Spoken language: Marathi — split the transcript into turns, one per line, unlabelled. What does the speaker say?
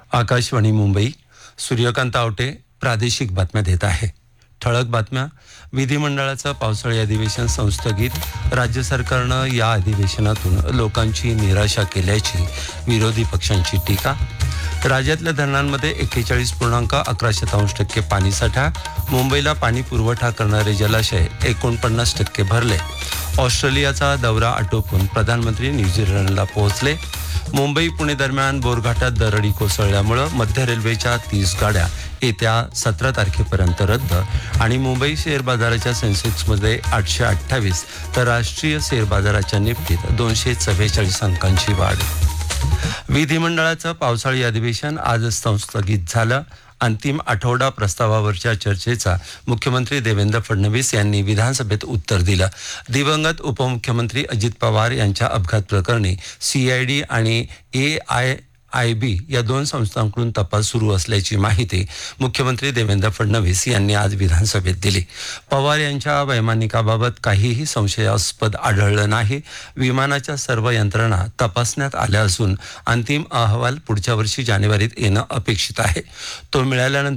आकाशवाणी मुंबई. सूर्यकांत आवटे प्रादेशिक बातम्या देत आहे. ठळक बातम्या. विधिमंडळाचं पावसाळी अधिवेशन संस्थगित. राज्य सरकारनं या अधिवेशनातून लोकांची निराशा केल्याची विरोधी पक्षांची टीका. राज्यातल्या धरणांमध्ये 41.11% पाणीसाठा. मुंबईला पाणी पुरवठा करणारे जलाशय 49% भरले. ऑस्ट्रेलियाचा दौरा आटोपून प्रधानमंत्री न्यूझीलंडला पोहोचले. मुंबई पुणे दरम्यान बोरघाटात दरडी कोसळल्यामुळं मध्य रेल्वेच्या 30 गाड्या येत्या 17 तारखेपर्यंत रद्द. आणि मुंबई शेअर बाजाराच्या सेन्सेक्समध्ये 828 तर राष्ट्रीय शेअर बाजाराच्या निफ्टीत 244 अंकांची वाढ. विधिमंडळाचं पावसाळी अधिवेशन आज संस्थगित झालं. अंतिम आठवडा प्रस्तावावरच्या चर्चेचा मुख्यमंत्री देवेंद्र फडणवीस यांनी विधानसभेत उत्तर दिलं. दिवंगत उपमुख्यमंत्री अजित पवार यांच्या अपघात प्रकरणी CID आणि AIIB या दोन संस्थांकडून तपास सुरू असल्याची माहिती मुख्यमंत्री देवेंद्र फडणवीस यांनी आज विधानसभेत दिली. पवार यांच्या वैमानिकाबाबत काहीही संशयास्पद आढळलं नाही. विमानाच्या सर्व यंत्रणा तपासण्यात आल्या असून अंतिम अहवाल पुढच्या वर्षी जानेवारीत येणं अपेक्षित आहे. तो मिळाल्यानंतर